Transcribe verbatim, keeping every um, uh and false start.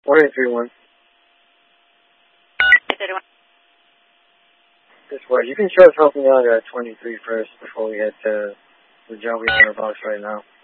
one eight three one. This way, you can try helping out at twenty-three first before we head to the job we have in our box right now.